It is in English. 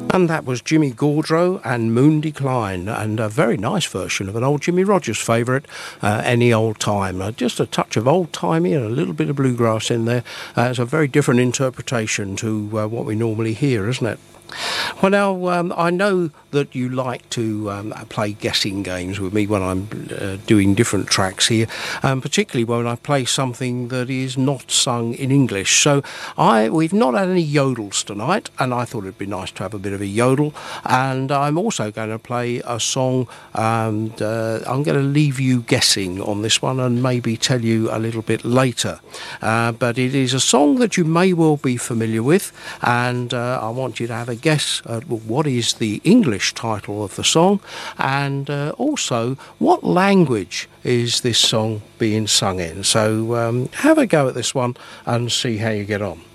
And that was Jimmy Gaudreau and Moon Decline, and a very nice version of an old Jimmy Rogers favourite, Any Old Time. Just a touch of old-timey and a little bit of bluegrass in there. It's a very different interpretation to what we normally hear, isn't it? Well, now, I know that you like to play guessing games with me when I'm doing different tracks here, particularly when I play something that is not sung in English. So we've not had any yodels tonight, and I thought it'd be nice to have a bit of a yodel. And I'm also going to play a song, and I'm going to leave you guessing on this one and maybe tell you a little bit later. But it is a song that you may well be familiar with, and I want you to have a guess at what is the English title of the song, and also what language is this song being sung in. So have a go at this one and see how you get on.